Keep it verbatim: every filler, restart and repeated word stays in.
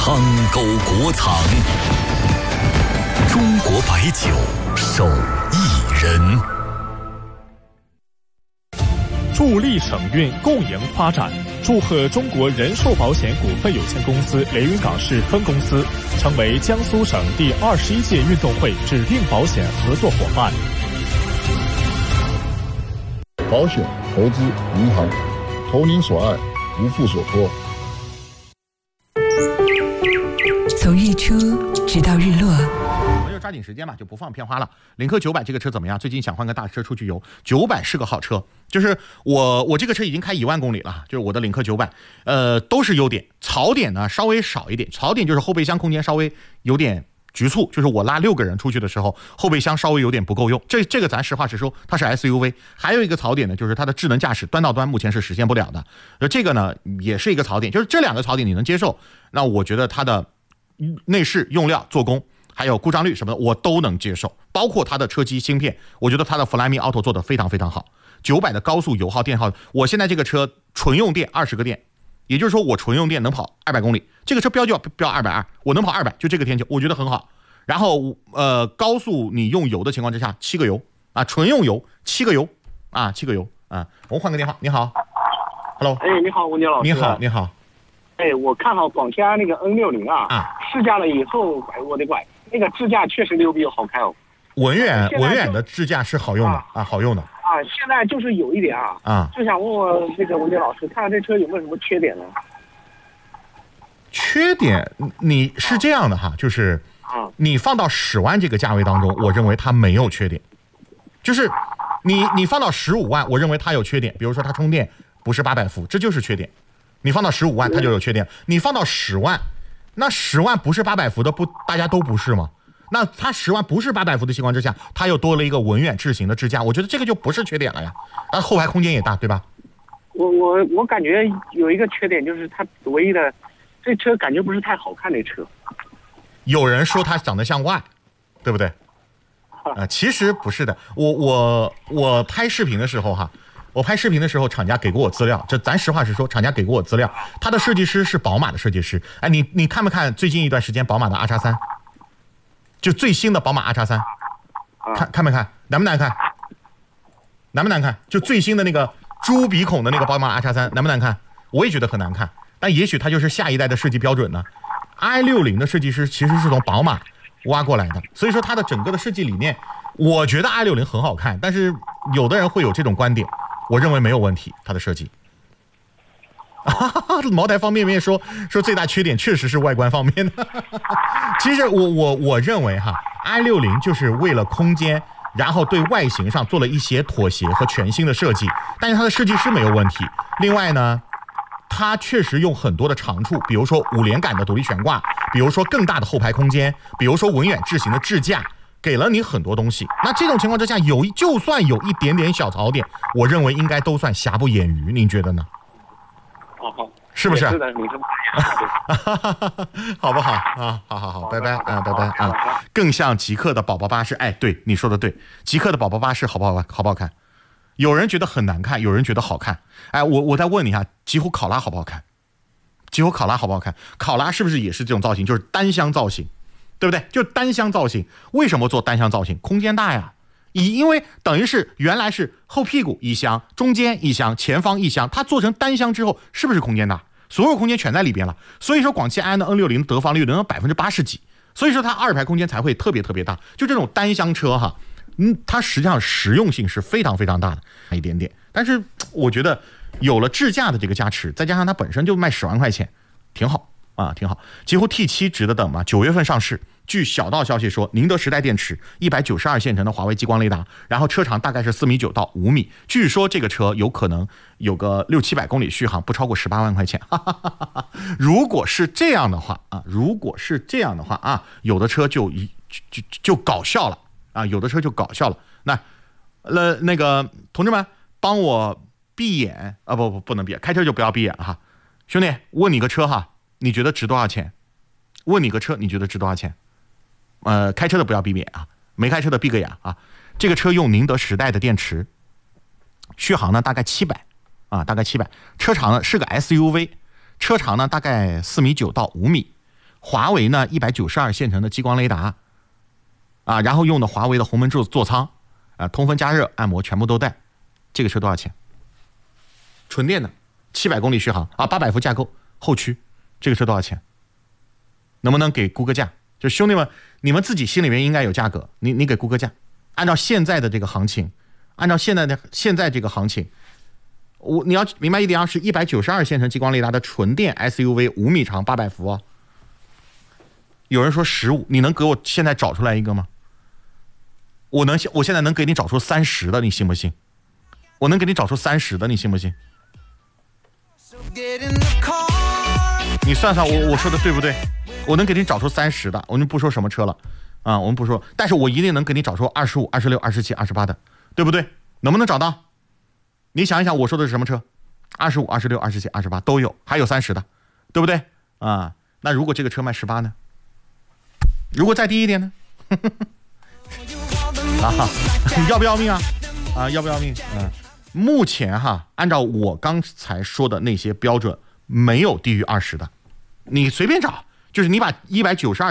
汤沟国藏，中国白酒手艺人。 助力省运共赢发展，祝贺中国人寿保险股份有限公司连云港市分公司成为江苏省第二十一届运动会指定保险合作伙伴。 保险、投资、银行，投您所爱，无负所托。 从日出直到日落， 我们就抓紧时间吧，就不放片花了。领克九百这个车怎么样？最近想换个大车出去游，九百是个好车。就是我我这个车已经开一万公里了，就是我的领克九百，呃，都是优点。槽点呢稍微少一点，槽点就是后备箱空间稍微有点局促，就是我拉六个人出去的时候，后备箱稍微有点不够用。这这个咱实话实说，它是 S U V。还有一个槽点呢，就是它的智能驾驶端到端目前是实现不了的。而这个呢也是一个槽点，就是这两个槽点你能接受，那我觉得它的内饰用料做工还有故障率什么的我都能接受，包括它的车机芯片，我觉得它的 Flyme Auto 做得非常非常好。九百的高速油耗电耗，我现在这个车纯用电二十个电，也就是说我纯用电能跑二百公里，这个车标就要标二百二，我能跑二百，就这个天气我觉得很好。然后呃高速你用油的情况之下七个油啊，纯用油七个油啊，七个油啊。我们换个电话，你好 ，Hello， 哎，你好，吴杰老师， 你好，你好。 哎，我看好广汽安那个 N 六十 啊， 啊， 试驾了以后，哎，我的乖，那个智驾确实牛逼，好开哦。 文远文远的智驾是好用的 啊, 啊，好用的啊。现在就是有一点啊， 啊， 就想问问这个吴杰老师，看看这车有没有什么缺点呢？ 缺点你是这样的哈，就是你放到十万这个价位当中，我认为它没有缺点。就是你你放到十五万，我认为它有缺点，比如说它充电不是八百伏，这就是缺点。你放到十五万，它就有缺点。你放到十万，那十万不是八百伏的，不大家都不是吗？那它十万不是八百伏的情况之下，它又多了一个文远智行的智驾，我觉得这个就不是缺点了呀。啊，后排空间也大，对吧？ 我我我感觉有一个缺点就是它唯一的，这车感觉不是太好看，这车。 有人说它长得像 Y， 对不对？啊、呃，其实不是的。我我我拍视频的时候哈。我拍视频的时候，厂家给过我资料，这咱实话实说，厂家给过我资料，他的设计师是宝马的设计师。哎，你你看没看最近一段时间宝马的 R 三，就最新的宝马 R 三，看看没看？难不难看？难不难看？就最新的那个猪鼻孔的那个宝马 R 三，难不难看？我也觉得很难看，但也许它就是下一代的设计标准呢。I 六十 的设计师其实是从宝马挖过来的，所以说它的整个的设计理念，我觉得 I 六十 很好看，但是有的人会有这种观点。我认为没有问题，它的设计。茅台方便面说说最大缺点确实是外观方面的。其实我我我认为哈 ，i 六十 就是为了空间，然后对外形上做了一些妥协和全新的设计，但是它的设计师没有问题。另外呢，它确实用很多的长处，比如说五连杆的独立悬挂，比如说更大的后排空间，比如说文远智行的智驾。给了你很多东西，那这种情况之下，有就算有一点点小槽点，我认为应该都算瑕不掩瑜，您觉得呢？ 哦， 是不是？ 是的，你这么好不好啊？好好好，拜拜啊，拜拜啊！更像极客的宝宝巴士，哎，对，你说的对，极客的宝宝巴士好不好看？好不好看？有人觉得很难看，有人觉得好看。哎，我我再问你一下，极狐考拉好不好看？极狐考拉好不好看？考拉是不是也是这种造型，就是单箱造型？对不对？就单箱造型，为什么做单箱造型？空间大呀，以因为等于是原来是后屁股一箱，中间一箱，前方一箱，它做成单箱之后，是不是空间大？所有空间全在里边了。所以说广汽埃安的 N 六十 得房率能有百分之八十几，所以说它二排空间才会特别特别大。就这种单箱车哈，嗯，它实际上实用性是非常非常大的一点点。但是我觉得有了智驾的这个加持，再加上它本身就卖十万块钱，挺好。啊，挺好。几乎 T 七 值得等嘛？九月份上市。据小道消息说，宁德时代电池，一百九十二线程的华为激光雷达，然后车长大概是四米九到五米。据说这个车有可能有个六七百公里续航，不超过十八万块钱。哈哈哈哈，如果是这样的话啊，如果是这样的话啊，有的车就就就就搞笑了啊，有的车就搞笑了。那呃那个同志们，帮我闭眼啊，不不不能闭眼，开车就不要闭眼了哈。兄弟，问你个车哈。你觉得值多少钱？问你个车，你觉得值多少钱？呃，开车的不要闭眼啊，没开车的闭个眼啊。这个车用宁德时代的电池，续航呢大概七百啊，大概七百。车长呢是个 S U V， 车长呢大概四米九到五米， 华为呢一百九十二线程的激光雷达，啊，然后用的华为的鸿蒙座座舱，啊，通风加热按摩全部都带，这个车多少钱？纯电的，七百公里续航啊，八百伏架构后驱，这个车多少钱？能不能给估个价？就兄弟们，你们自己心里面应该有价格，你你给估个价，按照现在的这个行情，按照现在的现在这个行情。我你要明白一点啊，是一百九十二线程激光雷达的纯电 S U V， 五米长，八百伏哦。有人说十五，你能给我现在找出来一个吗？我能，我现在能给你找出三十的，你信不信？我能给你找出三十的，你信不信？你算算我我说的对不对？我能给你找出三十的，我们不说什么车了啊，我们不说，但是我一定能给你找出二十五、二十六、二十七、二十八的，对不对？能不能找到？你想一想，我说的是什么车？二十五、二十六、二十七、二十八都有，还有三十的，对不对？啊，那如果这个车卖十八呢？如果再低一点呢？啊，要不要命啊？啊，要不要命？嗯，目前哈，按照我刚才说的那些标准，没有低于二十的，你随便找，就是你把一百九十二